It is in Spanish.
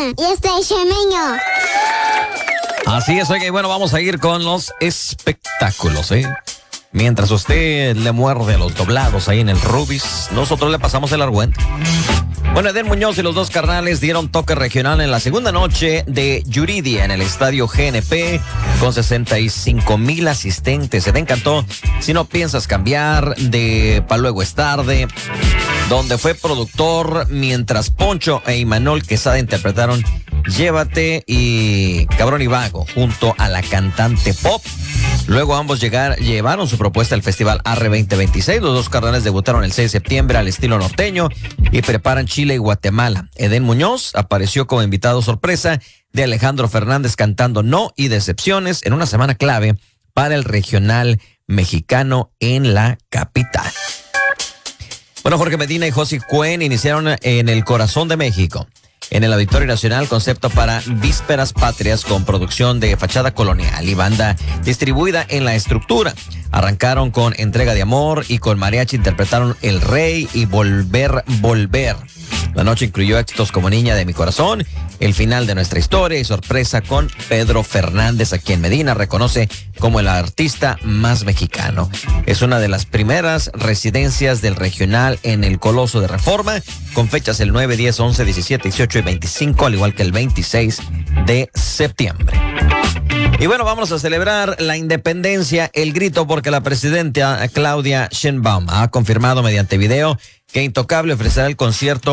y este es Chemeño. Así es, oiga, y bueno, vamos a ir con los espectáculos, ¿eh? Mientras usted le muerde los doblados ahí en el Rubis, nosotros le pasamos el argüente. Bueno, Edén Muñoz y los dos carnales dieron toque regional en la segunda noche de Yuridia en el estadio GNP con 65,000 asistentes. Edén cantó Si no piensas cambiar, de Pa' luego es tarde, donde fue productor, mientras Poncho e Imanol Quesada interpretaron Llévate y Cabrón y Vago junto a la cantante pop. Luego ambos llevaron su propuesta al Festival Arre 2026. Los dos carnales debutaron el 6 de septiembre al estilo norteño y preparan Chile y Guatemala. Edén Muñoz apareció como invitado sorpresa de Alejandro Fernández cantando No y Decepciones en una semana clave para el regional mexicano en la capital. Bueno, Jorge Medina y Josie Cuen iniciaron en el corazón de México, en el Auditorio Nacional, concepto para Vísperas Patrias con producción de fachada colonial y banda distribuida en la estructura. Arrancaron con Entrega de Amor y con mariachi interpretaron El Rey y Volver, Volver. La noche incluyó éxitos como Niña de mi Corazón, El Final de Nuestra Historia y sorpresa con Pedro Fernández, a quien Medina reconoce como el artista más mexicano. Es una de las primeras residencias del regional en el Coloso de Reforma, con fechas el 9, 10, 11, 17, 18 y 25, al igual que el 26 de septiembre. Y bueno, vamos a celebrar la independencia, el grito, porque la presidenta Claudia Sheinbaum ha confirmado mediante video que Intocable ofrecerá el concierto